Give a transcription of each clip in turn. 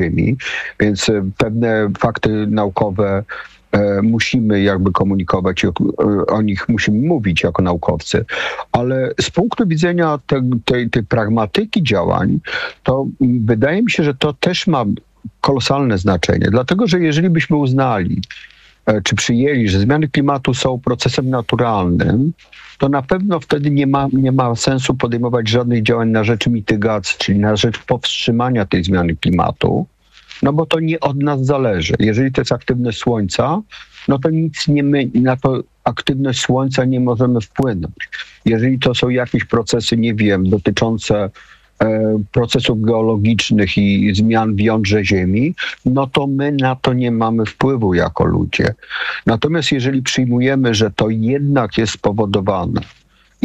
ziemi, więc pewne fakty naukowe musimy jakby komunikować, o nich musimy mówić jako naukowcy, ale z punktu widzenia tej pragmatyki działań, to wydaje mi się, że to też ma kolosalne znaczenie, dlatego że jeżeli byśmy uznali, czy przyjęli, że zmiany klimatu są procesem naturalnym, to na pewno wtedy nie ma sensu podejmować żadnych działań na rzecz mitygacji, czyli na rzecz powstrzymania tej zmiany klimatu, no bo to nie od nas zależy. Jeżeli to jest aktywność Słońca, no to na to aktywność Słońca nie możemy wpłynąć. Jeżeli to są jakieś procesy, nie wiem, dotyczące procesów geologicznych i zmian w jądrze Ziemi, no to my na to nie mamy wpływu jako ludzie. Natomiast jeżeli przyjmujemy, że to jednak jest spowodowane i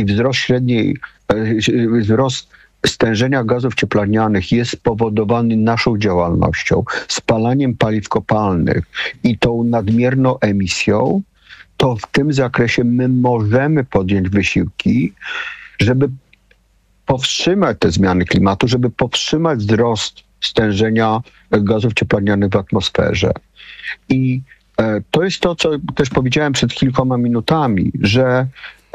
wzrost stężenia gazów cieplarnianych jest spowodowany naszą działalnością, spalaniem paliw kopalnych i tą nadmierną emisją, to w tym zakresie my możemy podjąć wysiłki, żeby powstrzymać te zmiany klimatu, żeby powstrzymać wzrost stężenia gazów cieplarnianych w atmosferze. I to jest to, co też powiedziałem przed kilkoma minutami, że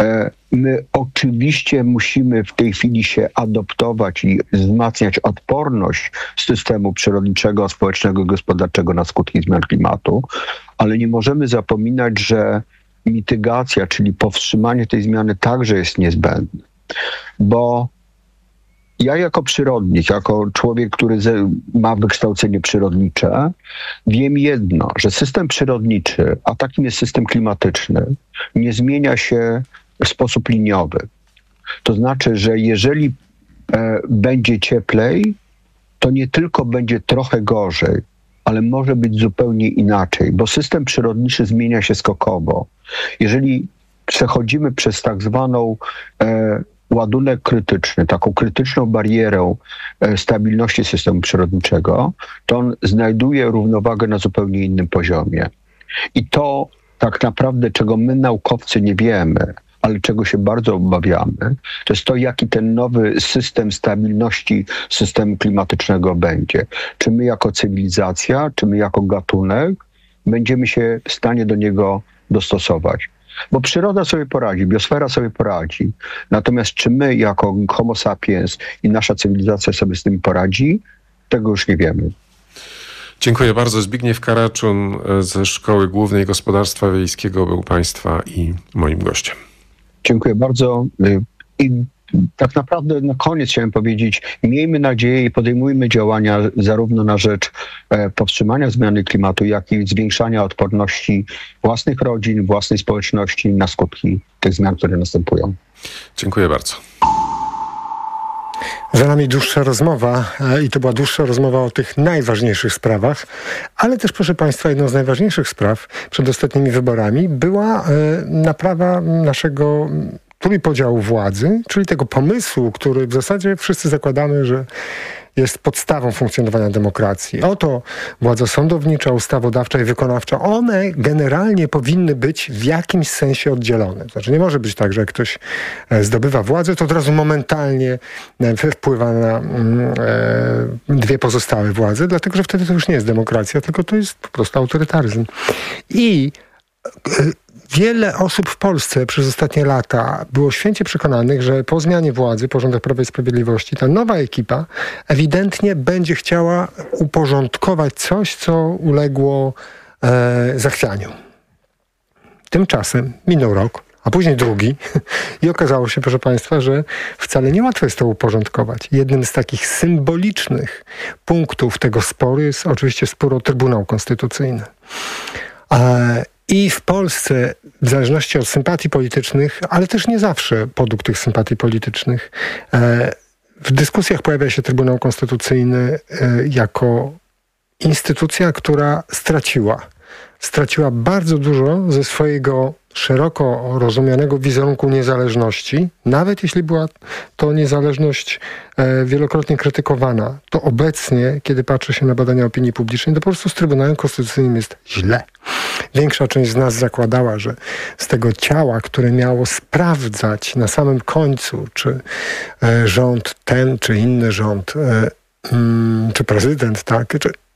my oczywiście musimy w tej chwili się adoptować i wzmacniać odporność systemu przyrodniczego, społecznego i gospodarczego na skutki zmian klimatu, ale nie możemy zapominać, że mitygacja, czyli powstrzymanie tej zmiany także jest niezbędne. Bo ja jako przyrodnik, jako człowiek, który ma wykształcenie przyrodnicze, wiem jedno, że system przyrodniczy, a takim jest system klimatyczny, nie zmienia się w sposób liniowy. To znaczy, że jeżeli będzie cieplej, to nie tylko będzie trochę gorzej, ale może być zupełnie inaczej, bo system przyrodniczy zmienia się skokowo. Jeżeli przechodzimy przez tak zwaną ładunek krytyczny, taką krytyczną barierę stabilności systemu przyrodniczego, to on znajduje równowagę na zupełnie innym poziomie. I to tak naprawdę, czego my naukowcy nie wiemy, ale czego się bardzo obawiamy, to jest to, jaki ten nowy system stabilności systemu klimatycznego będzie. Czy my jako cywilizacja, czy my jako gatunek będziemy się w stanie do niego dostosować. Bo przyroda sobie poradzi, biosfera sobie poradzi. Natomiast czy my jako Homo sapiens i nasza cywilizacja sobie z tym poradzi, tego już nie wiemy. Dziękuję bardzo. Zbigniew Karaczun ze Szkoły Głównej Gospodarstwa Wiejskiego był Państwa i moim gościem. Dziękuję bardzo. I tak naprawdę na koniec chciałem powiedzieć, miejmy nadzieję i podejmujmy działania zarówno na rzecz powstrzymania zmiany klimatu, jak i zwiększania odporności własnych rodzin, własnej społeczności na skutki tych zmian, które następują. Dziękuję bardzo. Za nami dłuższa rozmowa i to była dłuższa rozmowa o tych najważniejszych sprawach, ale też, proszę Państwa, jedną z najważniejszych spraw przed ostatnimi wyborami była naprawa naszego trójpodziału władzy, czyli tego pomysłu, który w zasadzie wszyscy zakładamy, że jest podstawą funkcjonowania demokracji. Oto władza sądownicza, ustawodawcza i wykonawcza, one generalnie powinny być w jakimś sensie oddzielone. Znaczy nie może być tak, że jak ktoś zdobywa władzę, to od razu momentalnie wpływa na dwie pozostałe władze, dlatego że wtedy to już nie jest demokracja, tylko to jest po prostu autorytaryzm. I wiele osób w Polsce przez ostatnie lata było święcie przekonanych, że po zmianie władzy, po rządach Prawa i Sprawiedliwości, ta nowa ekipa ewidentnie będzie chciała uporządkować coś, co uległo zachwianiu. Tymczasem minął rok, a później drugi i okazało się, proszę Państwa, że wcale nie łatwo jest to uporządkować. Jednym z takich symbolicznych punktów tego sporu jest oczywiście spór o Trybunał Konstytucyjny. I w Polsce, w zależności od sympatii politycznych, ale też nie zawsze podług tych sympatii politycznych, w dyskusjach pojawia się Trybunał Konstytucyjny jako instytucja, która straciła bardzo dużo ze swojego szeroko rozumianego wizerunku niezależności, nawet jeśli była to niezależność wielokrotnie krytykowana, to obecnie, kiedy patrzy się na badania opinii publicznej, to po prostu z Trybunałem Konstytucyjnym jest źle. Większa część z nas zakładała, że z tego ciała, które miało sprawdzać na samym końcu, czy rząd ten, czy inny rząd, czy prezydent, tak, czy